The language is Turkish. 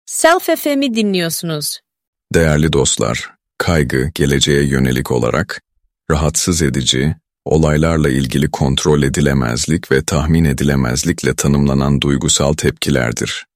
Self FM'i dinliyorsunuz. Değerli dostlar, kaygı, geleceğe yönelik olarak rahatsız edici, olaylarla ilgili kontrol edilemezlik ve tahmin edilemezlikle tanımlanan duygusal tepkilerdir.